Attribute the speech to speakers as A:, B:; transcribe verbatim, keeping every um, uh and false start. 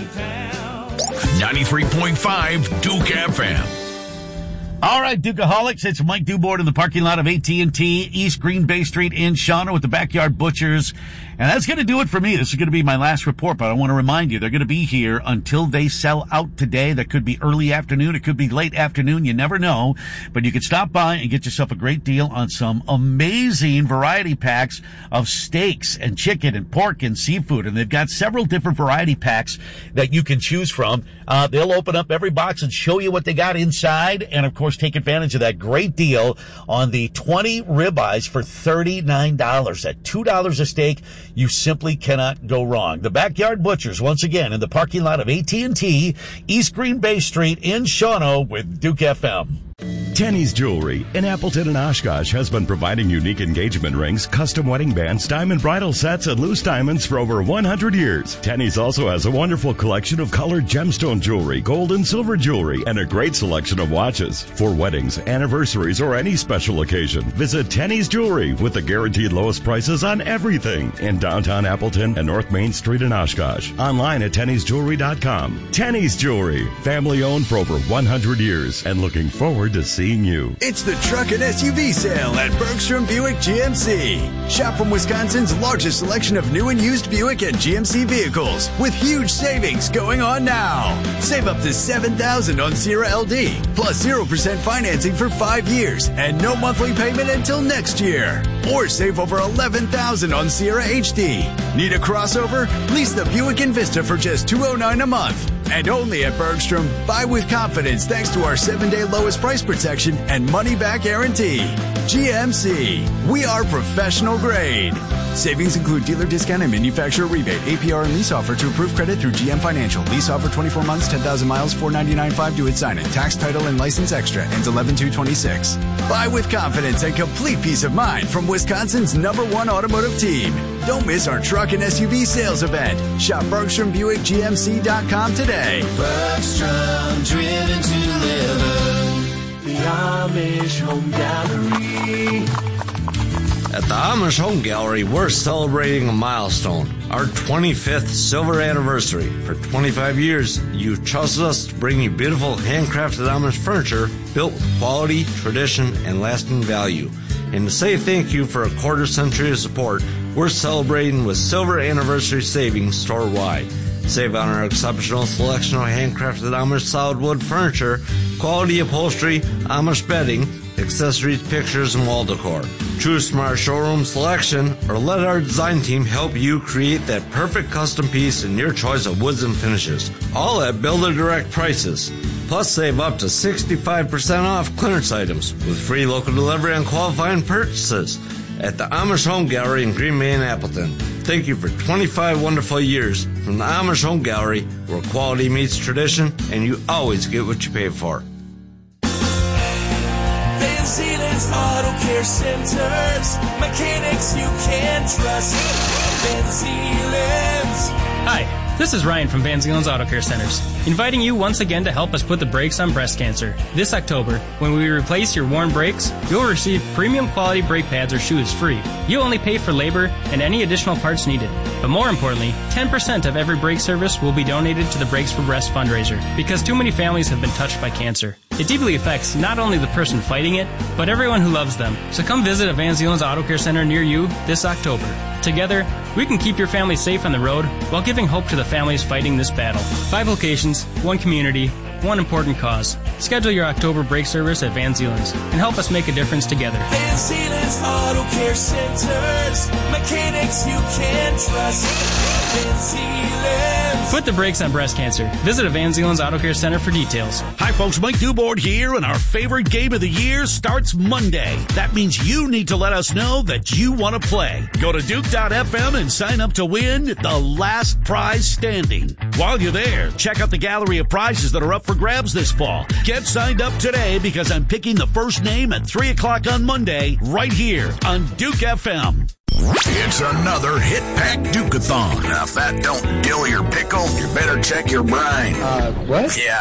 A: ninety-three point five Duke F M.
B: All right, Dukeaholics, it's Mike Dubord in the parking lot of A T and T, East Green Bay Street in Shawano with the Backyard Butchers. And that's going to do it for me. This is going to be my last report, but I want to remind you, they're going to be here until they sell out today. That could be early afternoon. It could be late afternoon. You never know. But you can stop by and get yourself a great deal on some amazing variety packs of steaks and chicken and pork and seafood. And they've got several different variety packs that you can choose from. Uh, they'll open up every box and show you what they got inside. And, of course, take advantage of that great deal on the twenty ribeyes for thirty-nine dollars. At two dollars a steak, you simply cannot go wrong. The Backyard Butchers, once again, in the parking lot of A T and T, East Green Bay Street in Shawano with Duke F M.
C: Tenny's Jewelry in Appleton and Oshkosh has been providing unique engagement rings, custom wedding bands, diamond bridal sets, and loose diamonds for over one hundred years. Tenny's also has a wonderful collection of colored gemstone jewelry, gold and silver jewelry, and a great selection of watches. For weddings, anniversaries, or any special occasion, visit Tenny's Jewelry with the guaranteed lowest prices on everything in downtown Appleton and North Main Street in Oshkosh. Online at tennys jewelry dot com. Tenny's Jewelry, family owned for over one hundred years, and looking forward to seeing you.
D: It's the Truck and S U V sale at Bergstrom Buick G M C. Shop from Wisconsin's largest selection of new and used Buick and G M C vehicles with huge savings going on now. Save up to seven thousand dollars on Sierra L D, plus zero percent financing for five years and no monthly payment until next year. Or save over eleven thousand dollars on Sierra H D. Need a crossover? Lease the Buick Envista for just two hundred nine dollars a month. And only at Bergstrom, buy with confidence thanks to our seven-day lowest price protection and money-back guarantee. G M C, we are professional grade. Savings include dealer discount and manufacturer rebate, A P R and lease offer to approved credit through G M Financial. Lease offer twenty-four months, ten thousand miles, four hundred ninety-nine dollars and five cents due at sign-in. Tax, title, and license extra. Ends eleven two twenty-six. Buy with confidence and complete peace of mind from Wisconsin's number one automotive team. Don't miss our truck and S U V sales event. Shop Bergstrom Buick G M C dot com today.
E: Bergstrom, driven to live. The Amish Home Gallery.
F: At the Amish Home Gallery, we're celebrating a milestone, our twenty-fifth silver anniversary. For twenty-five years, you've trusted us to bring you beautiful handcrafted Amish furniture built with quality, tradition, and lasting value. And to say thank you for a quarter century of support, we're celebrating with silver anniversary savings store-wide. Save on our exceptional selection of handcrafted Amish solid wood furniture, quality upholstery, Amish bedding, accessories, pictures, and wall decor. Choose from our showroom selection or let our design team help you create that perfect custom piece in your choice of woods and finishes. All at Builder Direct prices. Plus, save up to sixty-five percent off clearance items with free local delivery on qualifying purchases at the Amish Home Gallery in Green Bay and Appleton. Thank you for twenty-five wonderful years from the Amish Home Gallery, where quality meets tradition and you always get what you pay for.
E: Van Zeeland's Auto Care Centers, mechanics you can trust. Van Zeeland's.
G: Hi. This is Ryan from Van Zeeland's Auto Care Centers, inviting you once again to help us put the brakes on breast cancer. This October, when we replace your worn brakes, you'll receive premium quality brake pads or shoes free. You only pay for labor and any additional parts needed. But more importantly, ten percent of every brake service will be donated to the Brakes for Breast fundraiser, because too many families have been touched by cancer. It deeply affects not only the person fighting it, but everyone who loves them. So come visit a Van Zeeland's Auto Care Center near you this October. Together, we can keep your family safe on the road while giving hope to the families fighting this battle. Five locations, one community, one important cause. Schedule your October brake service at Van Zeeland's and help us make a difference together.
E: Van Zeeland's Auto Care Centers, mechanics you can trust. Van Zeeland's.
G: Put the brakes on breast cancer. Visit a Van Zeeland's Auto Care Center for details.
B: Hi, folks. Mike Dubord here, and our favorite game of the year starts Monday. That means you need to let us know that you want to play. Go to Duke dot F M and sign up to win the last prize standing. While you're there, check out the gallery of prizes that are up for grabs this fall. Get signed up today, because I'm picking the first name at three o'clock on Monday right here on Duke F M.
A: It's another Hit Pack Dukeathon. Now, if that don't dill your pickle, you better check your brine.
H: Uh, what?
A: Yeah.